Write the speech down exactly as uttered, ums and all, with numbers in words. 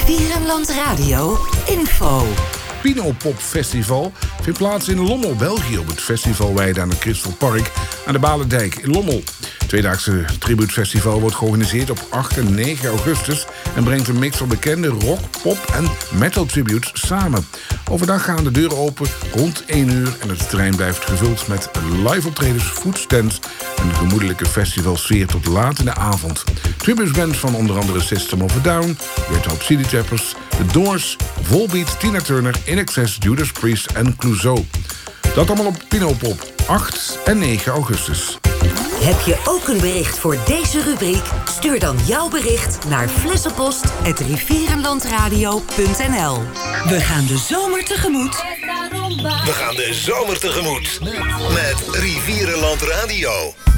Rivierenland Radio info. Pinopop Festival vindt plaats in Lommel, België, op het festivalweide aan het Crystal Park aan de Balendijk in Lommel. Het tweedaagse tributefestival wordt georganiseerd op acht en negen augustus en brengt een mix van bekende rock, pop en metal tributes samen. Overdag gaan de deuren open rond één uur en het terrein blijft gevuld met live optredens, foodstands en een gemoedelijke festivalsfeer tot laat in de avond. Tributesbands van onder andere System of a Down, Red Hot Chili Peppers, The Doors, Volbeat, Tina Turner, I N X S, Judas Priest en Clouseau. Dat allemaal op Pinopop, acht en negen augustus. Heb je ook een bericht voor deze rubriek? Stuur dan jouw bericht naar flessenpost at rivierenlandradio punt n l. We gaan de zomer tegemoet. We gaan de zomer tegemoet met Rivierenland Radio.